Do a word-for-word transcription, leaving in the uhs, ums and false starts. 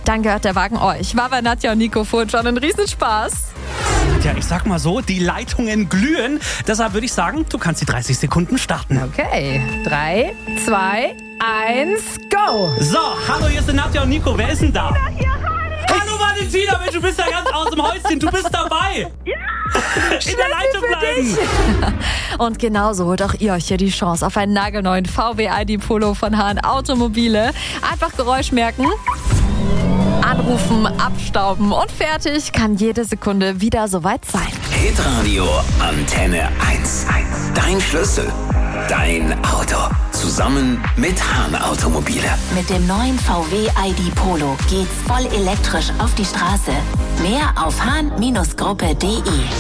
dann gehört der Wagen euch. War bei Nadja und Nico vorhin schon ein Riesenspaß. Ja, ich sag mal so, die Leitungen glühen. Deshalb würde ich sagen, du kannst die dreißig Sekunden starten. Okay, drei, zwei, eins, go! So, hallo, hier sind Nadja und Nico. Wer ist denn da? Hallo Valentina, Mensch, du bist ja ganz aus dem Häuschen. Du bist dabei. Ja! In der Leitung bleiben. Und genauso holt auch ihr euch hier die Chance auf einen nagelneuen V W I D Polo von Hahn Automobile. Einfach Geräusch merken, anrufen, abstauben und fertig kann jede Sekunde wieder soweit sein. Hitradio Antenne eins. Dein Schlüssel, dein Auto. Zusammen mit Hahn Automobile. Mit dem neuen V W I D Polo geht's voll elektrisch auf die Straße. Mehr auf hahn Gruppe punkt de.